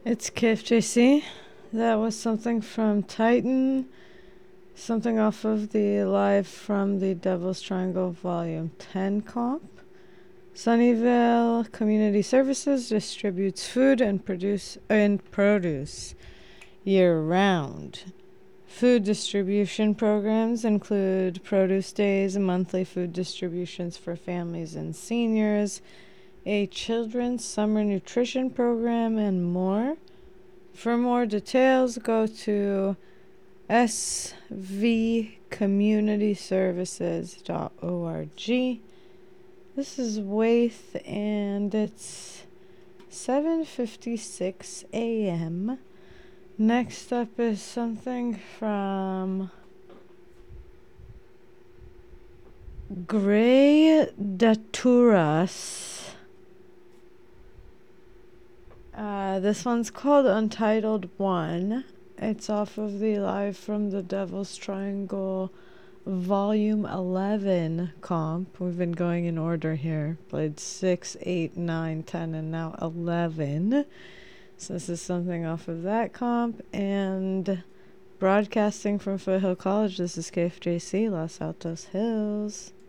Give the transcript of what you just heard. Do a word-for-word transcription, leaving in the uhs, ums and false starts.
It's K F J C. That was something from Titan, something off of the Live from the Devil's Triangle Volume ten comp. Sunnyvale Community Services distributes food and produce and produce year-round. Food distribution programs include produce days, monthly food distributions for families and seniors, a children's summer nutrition program, and more. For more details, go to s v community services dot org. This is Waith, and it's seven fifty-six a.m. Next up is something from Grey Daturas. Uh, this one's called Untitled One. It's off of the Live from the Devil's Triangle Volume eleven comp. We've been going in order here. Played six, eight, nine, ten, and now eleven. So this is something off of that comp. And broadcasting from Foothill College, this is K F J C, Los Altos Hills.